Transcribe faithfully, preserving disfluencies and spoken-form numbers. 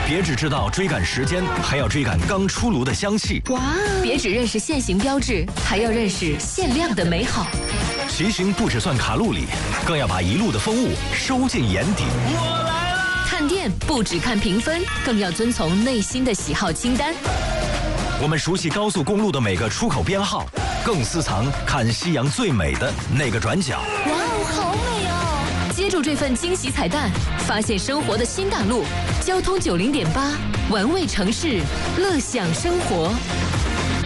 别只知道追赶时间，还要追赶刚出炉的香气。 哇！别只认识限行标志，还要认识限量的美好。 骑行不只算卡路里，更要把一路的风物收进眼底。 我来了！ 看店不只看评分，更要遵从内心的喜好清单。 我们熟悉高速公路的每个出口编号，更私藏看夕阳最美的那个转角。 哇哦，好美哦！接住这份惊喜彩蛋，发现生活的新大陆。交通九零点八，玩味城市，乐享生活。